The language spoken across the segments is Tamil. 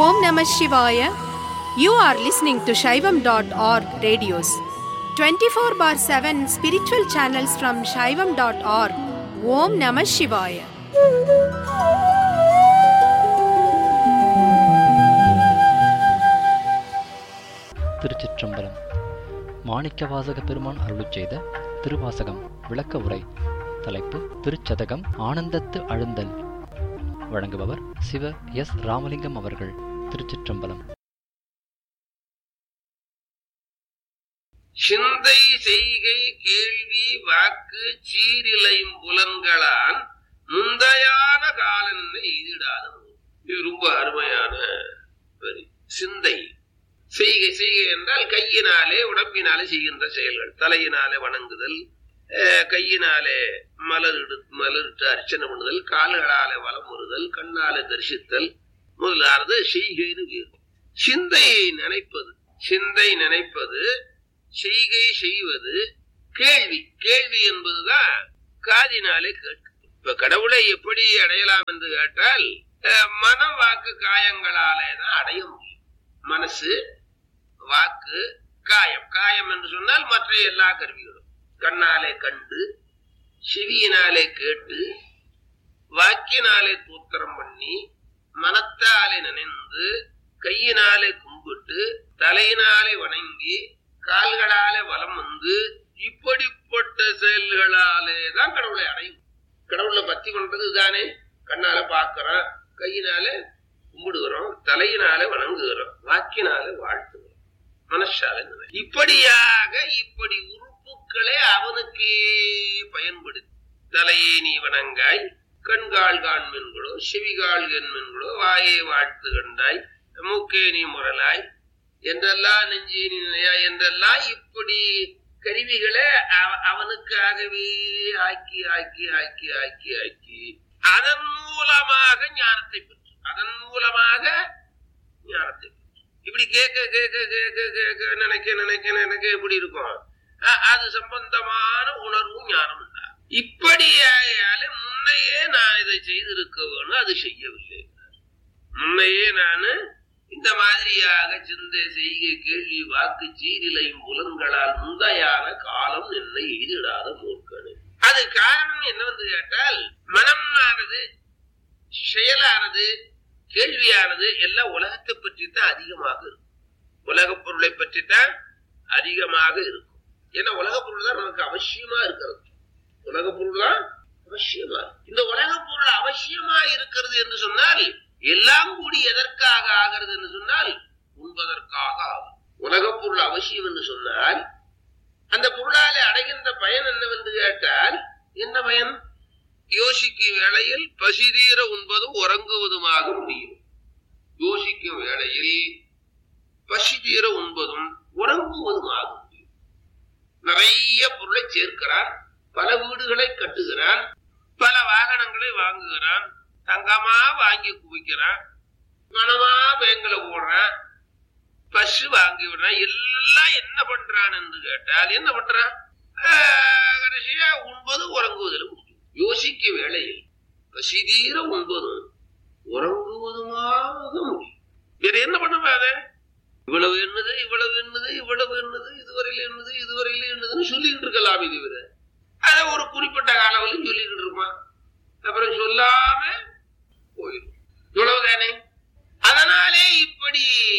Om Namah Shivaya. You are listening to Shaivam.org radios. 24/7 spiritual channels from Shaivam.org. Om Namah Shivaya. திருச்சிற்றம்பலம். மாணிக்கவாசக பெருமான் அருளிச் செய்த திருவாசகம் விளக்க உரை. தலைப்பு திருச்சதகம் ஆனந்தத்து அழுந்தல். வழங்குபவர் சிவ எஸ் ராமலிங்கம் அவர்கள். திருச்சிற்றம்பலம். சிந்தை செய்கை கேள்வி வாக்கு சீரிலையும் புலன்களான் முந்தையான காலன்னை எதிடாத. இது ரொம்ப அருமையான வரி. சிந்தை செய்கை செய்கை என்றால் கையினாலே உடம்பினாலே செய்கின்ற செயல்கள். தலையினாலே வணங்குதல், கையினாலே மலரிட்டு அர்ச்சனை பண்ணுதல், கால்களாலே வலம் வருதல், கண்ணாலே தரிசித்தல் முதலானது செய்கைன்னு பேர். சிந்தையை நினைப்பது, சிந்தை நினைப்பது, செய்கை செய்வது, கேள்வி. கேள்வி என்பதுதான் காதினாலே கேட்கும். இப்ப கடவுளை எப்படி அடையலாம் என்று கேட்டால் மனம் வாக்கு காயங்களாலே தான் அடைய முடியும். மனசு வாக்கு காயம். காயம் என்று சொன்னால் மற்ற எல்லா கருவிகளும். கண்ணாலே கண்டு, செவியினாலே கேட்டு, வாக்கினாலே தூத்திரம் பண்ணி, மனத்தாலே நினைந்து, கையினாலே கும்பிட்டு, தலையினாலே வணங்கி, கால்களாலே வலம் வந்து, இப்படிப்பட்ட செயல்களாலே தான் கடவுளை அடையும். கடவுளை பத்தி கொண்டது தானே. கண்ணால பார்க்கிறோம், கையினாலே கும்பிடுகிறோம், தலையினாலே வணங்குகிறோம், வாக்கினாலே வாழ்த்துகிறோம், மனசால இப்படியாக இப்படி உறுப்புக்களை அவனுக்கே பயன்படுத்தி, தலையே நீ வணங்காய், கண்கால் காண்மென்களோ, செவிகால் என்மென்களோ, வாயை வாழ்த்து கண்டாய், மூக்கே நீ முரலாய் என்றெல்லாம், நெஞ்சே நீ நினையாய் என்றெல்லாம் இப்படி கருவிகளை அவனுக்காகவே ஆக்கி ஆக்கி ஆக்கி ஆக்கி ஆக்கி அதன் மூலமாக ஞானத்தை பெற்று, அதன் மூலமாக ஞானத்தை பெற்று. இப்படி கேட்க கேட்க கேட்க கேட்க நினைக்க நினைக்க நினைக்க எப்படி இருக்கும், அது சம்பந்தமான உணர்வும் ஞானம் இல்ல. இப்படியால முன்னையே நான் இதை செய்திருக்க வேணும், அது செய்யவில்லை. முன்னையே நான் இந்த மாதிரியாக சிந்தை செய்கை கேள்வி வாக்கு சீரிலையும் புலன்களால் முந்தையான காலம் என்னை எய்திடாத மூர்க்கனு. அது காரணம் என்னவென்று கேட்டால், மனமானது, செயலானது, கேள்வியானது எல்லாம் உலகத்தை பற்றி தான் அதிகமாக இருக்கும். உலக பொருளை பற்றி தான் அதிகமாக இருக்கும். ஏன்னா உலக பொருள் தான் நமக்கு அவசியமா இருக்கிறது. உலக பொருள் தான் அவசியமா. இந்த உலக பொருள் அவசியமா இருக்கிறது என்று சொன்னால், எல்லாம் கூடி எதற்காக ஆகிறது என்று சொன்னால் உண்பதற்காக ஆகும். உலக பொருள் அவசியம் என்று சொன்னால் அந்த பொருளாலே அடைகின்ற பயன் என்னவென்று கேட்டால், என்ன பயன்? யோசிக்கும் வேளையில் பசிதீர உண்பதும் உறங்குவதுமாக முடியும். யோசிக்கும் வேளையில் பசிதீர உண்பதும் உறங்குவதுமாக முடியும். நிறைய பொருளை சேர்க்கிறான், பல வீடுகளை கட்டுகிறான், பல வாகனங்களை வாங்குகிறான், தங்கமா வாங்கி குவிக்கிறான், பணமா பேங்க்ல போடுறான், பசு வாங்கி விடுறான். எல்லாம் என்ன பண்றான் என்று கேட்டால் என்ன பண்றான்? கடைசியா உண்பது உறங்குவதில் முடியும். யோசிக்க வேளையில் பசிதீர உண்பதும் உறங்குவதுமாக முடியும். வேற என்ன பண்ணுவாங்க? இவ்வளவு என்னது, இவ்வளவு என்னது, இவ்வளவு என்னது, இதுவரையில் என்னது, இதுவரையில் என்னதுன்னு சொல்லிக்கிட்டு இருக்கலாம். இது வேற அதை ஒரு குறிப்பிட்ட காலவரையும் சொல்லிக்கிட்டு இருப்பான், அப்புறம் சொல்லாம போயிடும். இவ்வளவுதானே. அதனாலே இப்படி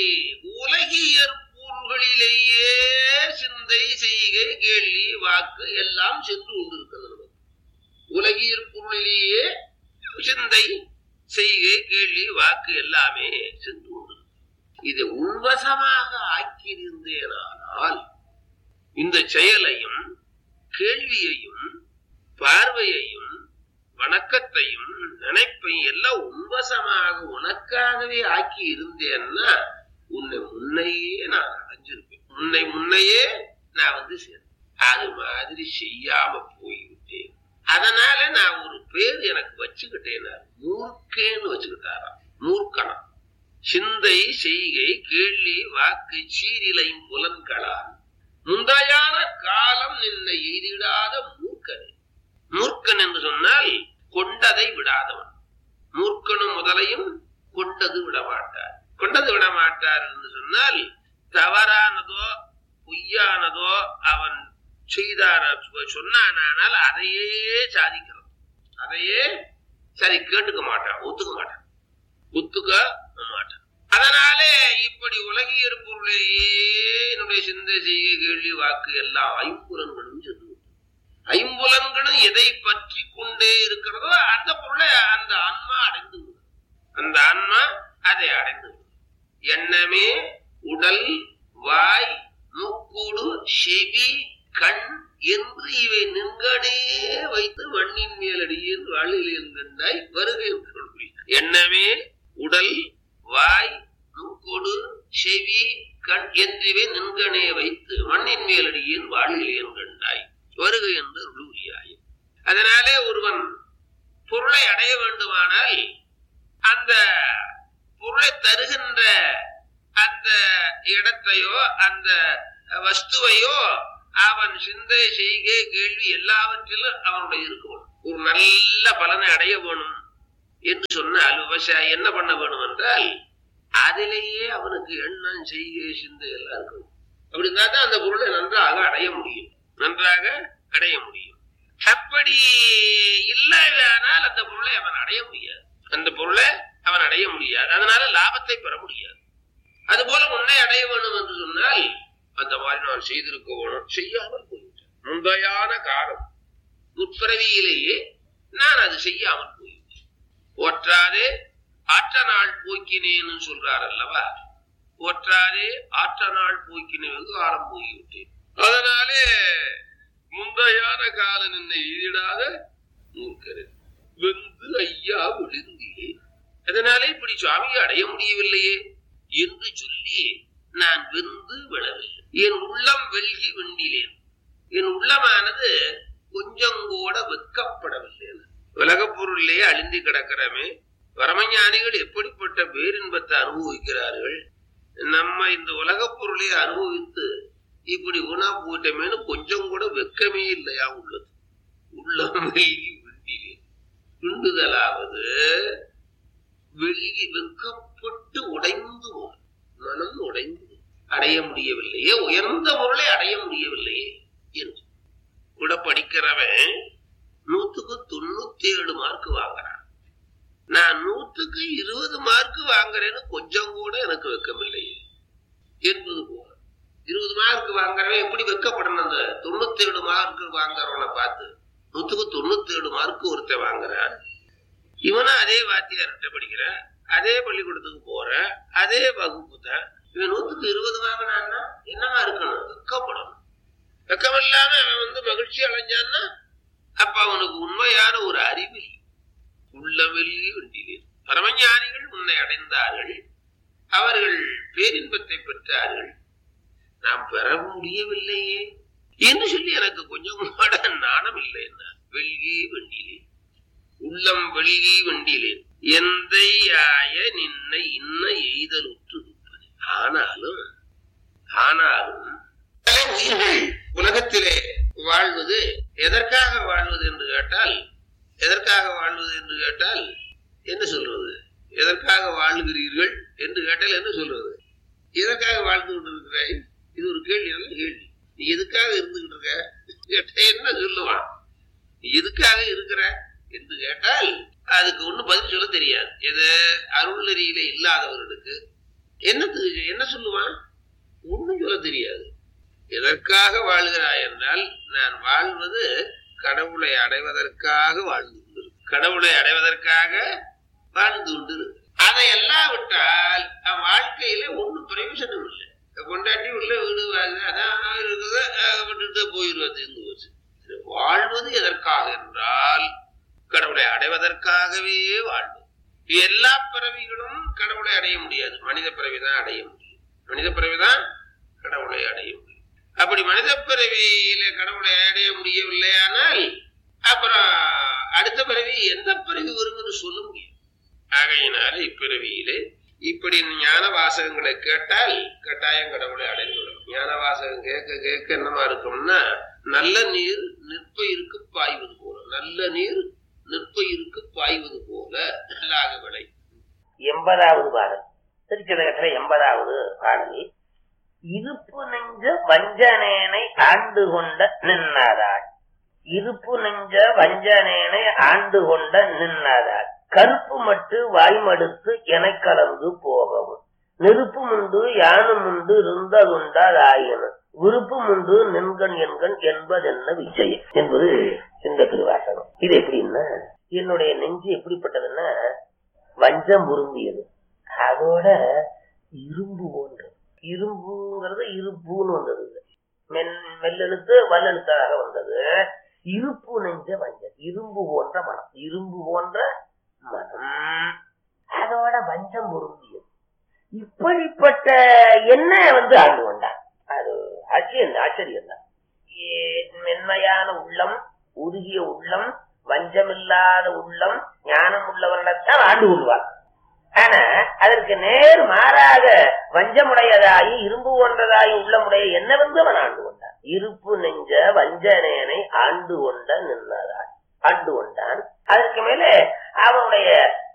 உலகியற் பொருள்களிலேயே சிந்தை செய்கை கேள்வி வாக்கு எல்லாம் சென்று கொண்டிருக்கிறது. உலகியற் பொருளிலேயே சிந்தை செய்கை கேள்வி வாக்கு எல்லாமே சென்று கொண்டிருக்கிறது. இதை உள்வசமாக ஆக்கியிருந்தேனால் இந்த செயலையும் கேள்வியையும் பார்வையையும் வணக்கத்தையும் நினைப்பையும் எல்லாம் உன்வசமாக உனக்காகவே ஆக்கி இருந்தேன்னா உன்னை முன்னையே நான் அடைஞ்சிருப்பேன். முன்னையே நான் சேர்ந்தேன். அது மாதிரி செய்யாம போய்விட்டேன். அதனால நான் ஒரு பேர் எனக்கு வச்சுக்கிட்டேன், மூர்க்கேன்னு வச்சுக்கிட்டாராம். மூர்க்கனா. சிந்தை செய்கை கேள்வி வாக்கு சீரிலையும் புலன்களால் முந்தையான காலம் நின்னை எய்திடாத மூர்க்கனே. மூர்க்கன் என்று சொன்னால் கொண்டதை விடாதவன். மூர்க்கனும் முதலையும் கொண்டது விடமாட்டார். கொண்டது விட மாட்டார் என்று சொன்னால் தவறானதோ பொய்யானதோ அவன் செய்தான சொன்னானால் அதையே சாதிக்கிறான். அதையே சரி கேட்டுக்க மாட்டான், ஒத்துக்க மாட்டான். அதனாலே இப்படி உலகியற் பொருளையே என்னுடைய சிந்தை செய்ய கேள்வி வாக்கு எல்லாம் ஐம்புலன்களும் சென்று, ஐம்புலன்களும் எதை பற்றி கொண்டே இருக்கிறதோ அந்த பொருளை அந்த ஆன்மா அடைந்து விடும். அந்த ஆன்மா அதை அடைந்து விடும். எண்ணமே உடல் வாய் மூக்கூடு செவி கண் என்று இவை நின்கனே வைத்து மண்ணின் மேலடியில் வாழில் கண்டாய் வருக என்று சொல்கிறார். எண்ணமே உடல் வாய் மூக்கூடு செவி கண் என்றவை நின்கனே வைத்து மண்ணின் மேலடியில் வாழில் கண்டாய் வருக என்று உருவியாய். அதனாலே ஒருவன் பொருளை அடைய வேண்டுமானால் அந்த பொருளை தருகின்ற அந்த இடத்தையோ அந்த வஸ்துவையோ அவன் சிந்தை செய்கை கேள்வி எல்லாவற்றிலும் அவனுடைய இருக்கும். ஒரு நல்ல பலனை அடைய வேணும் என்று சொன்னால் விவசாயி என்ன பண்ண வேணும் என்றால் அதிலேயே அவனுக்கு எண்ணம் செய்கை சிந்தை எல்லாம் இருக்கும். அப்படின்னா தான் அந்த பொருளை நன்றாக அடைய முடியும், நன்றாக அடைய முடியும். அப்படி இல்லையானால் அந்த பொருளை அவன் அடைய முடியாது, அந்த பொருளை அவன் அடைய முடியாது. அதனால லாபத்தை பெற முடியாது. அதுபோல உன்னை அடைய வேணும் என்று சொன்னால் அந்த மாதிரி நான் செய்திருக்க வேணும், செய்யாமல் போய்விட்டேன். முந்தையான காலம் முற்பிறவியிலேயே நான் அது செய்யாமல் போய்விட்டேன். ஒற்றாதே ஆற்ற நாள் போக்கினேன்னு சொல்றார் அல்லவா. ஒற்றாதே ஆற்ற நாள் போக்கின வெகு காலம் போய்விட்டேன். அதனாலே முந்தையான காலம் என்னை எதிராத மூர்க்கரே வெந்து ஐயா விழுந்தியே, அதனாலே இப்படி சுவாமியை அடைய முடியவில்லையே என்று சொல்லி நான் வெந்து விழவில்லை. என் உள்ளம் வெல்கி வெண்டிலேன். என் உள்ளமானது கொஞ்சம் கூட வெட்கப்படவில்லை. உலகப் பொருளிலே அழிந்து கிடக்கிறமே பரமஞானிகள் எப்படிப்பட்ட பேரின்பத்தை அனுபவிக்கிறார்கள். நம்ம இந்த உலகப் பொருளை அனுபவித்து இப்படி உணா போயிட்டமேனு கொஞ்சம் கூட வெட்கமே இல்லையா உள்ளது. உள்ளம் வெல்கி வெண்டிலேன். துண்டுதலாவது வெல்கி வெட்கப்பட்டு உடைந்து மனம் உடைந்து அடைய முடியவில்லையே, உயர்ந்த பொருளை அடைய முடியவில்லையே என்று கூட படிக்கிறவன் 100க்கு 97 மார்க் வாங்குறான். நான் 100க்கு 20 மார்க் வாங்குறேன்னு கொஞ்சம் கூட எனக்கு வெட்கமில்லையே என்பது போல 20 மார்க் வாங்குறவன் எப்படி வெட்கப்படணும்? அந்த 97 மார்க் வாங்குறவனை பார்த்து 100க்கு 97 மார்க் ஒருத்தன் வாங்குறான். இவனும் அதே வாத்தியார்கிட்ட படிக்கிற, அதே பள்ளிக்கூடத்துக்கு போற, அதே வகுப்பு தான். இவன் 100க்கு 20 வாங்கினான்னா என்னவா இருக்கணும்? வெட்கப்படணும். வெட்கம் இல்லாம அவன் மகிழ்ச்சி அடைஞ்சான்னா அப்ப அவனுக்கு உண்மையான ஒரு அறிவில் உள்ளவெளி வண்டிலே பரமஞானிகள் உன்னை அடைந்தார்கள், அவர்கள் பேரின்பத்தை பெற்றார்கள், நாம் பெற முடியவில்லையே என்று சொல்லி எனக்கு கொஞ்சம் கூட நாணம் இல்லை. என்ன வெள்கி வண்டிலே உள்ளம் வெள்கி வண்டிலேன் எந்தையாய நின்னை இன்ன எய்தல் உற்று. ஆனாலும் உயிர்கள் உலகத்திலே வாழ்வது எதற்காக வாழ்வது என்று கேட்டால் என்ன சொல்றது? எதற்காக வாழ்கிறீர்கள் என்று கேட்டால் என்ன சொல்றது? எதற்காக வாழ்ந்து கொண்டிருக்கிறாய்? இது ஒரு கேள்வி, நல்ல கேள்வி. நீ எதுக்காக இருந்துகிட்டு இருக்க என்ன சொல்லுவான்? நீ எதுக்காக இருக்கிற என்று கேட்டால் அதுக்கு ஒண்ணும் பதில் சொல்ல தெரியாது. எது அருள் நெறியில இல்லாதவர்களுக்கு என்ன சொல்லுவான்? ஒண்ணும் சொல்ல தெரியாது. எதற்காக வாழ்கிறாய் என்றால் நான் வாழ்வது கடவுளை அடைவதற்காக வாழ்ந்து கொண்டிருக்கு, கடவுளை அடைவதற்காக வாழ்ந்து கொண்டிருக்கு. அதை எல்லாம் விட்டால் வாழ்க்கையில ஒன்னும் பிரயோஜனம் இல்லை. கொண்டாட்டி உள்ள வீடு அதான் இருக்குது, விட்டுட்டு போயிடுவது. வாழ்வது எதற்காக என்றால் கடவுளை அடைவதற்காகவே வாழ்வது. எல்லா பிறவிகளும் கடவுளை அடைய முடியாது, மனித பிறவிதான் அடைய முடியும். மனித பிறவிதான் கடவுளை அடைய முடியும். அப்படி மனித பிறவியில கடவுளை அடைய முடியவில்லையானால் அப்புறம் அடுத்த பிறவி எந்த பிறவி வரும்னு சொல்ல முடியும். ஆகையினால இப்பிறவியிலே இப்படி ஞான வாசகங்களை கேட்டால் கட்டாயம் கடவுளை அடைந்து விடும். ஞான வாசகம் கேட்க கேட்க என்னமா இருக்கும்னா நல்ல நீர் நிற்பயிருக்கு பாய்வது போல, நல்ல நீர் நிற்பயிருக்கு பாய்வது போல நல்லாக விளை. 80வது பாடல். திருச்சதகத்துல 80வது பாடல். இருப்பு நெஞ்ச வஞ்சனேனை ஆண்டு கொண்ட நின்னாதாள். இருப்பு நெஞ்ச வஞ்சனேனை ஆண்டு கொண்ட நின்னாதாள். கருப்பு மட்டு வாய்மடுத்து என கலந்து போகவும். நெருப்பும் உண்டு யானும் உண்டு இருந்ததுண்டால் ஆயினும் விருப்பம் உண்டு நின்கண் என்கண் என்பதென்ன விஜயம் என்பது இந்த திருவாசகம். இது எப்படின்னா, என்னுடைய நெஞ்சு எப்படிப்பட்டதுன்னா வஞ்சம் உருந்தியது, அதோட இரும்பு போன்றது. இரும்புங்கிறது இருப்புன்னு வந்தது, மெல்லெழுத்து வல்லெழுத்தாக வந்தது. இருப்பு நெஞ்ச வஞ்சம், இரும்பு போன்ற மனம், இரும்பு போன்ற மனம், அதோட வஞ்சம் உருந்தியது. இப்படிப்பட்ட என்ன ஆண்டு கொண்டான். அது ஆச்சரியம் தான். மென்மையான உள்ளம், உருகிய உள்ளம், வஞ்சமில்லாத உள்ளம், ஞானம் உள்ளவர்களைத்தான் ஆண்டு கொள்வார். ஆனா அதற்கு நேர் மாறாக வஞ்சமுடையதாயி இரும்பு போன்றதாயி உள்ளமுடைய என்ன அவன் ஆண்டு கொண்டான். இருப்பு நெஞ்ச வஞ்சனேனை ஆண்டு கொண்ட நின்னதாய் ஆண்டு கொண்டான். அதற்கு மேலே அவனுடைய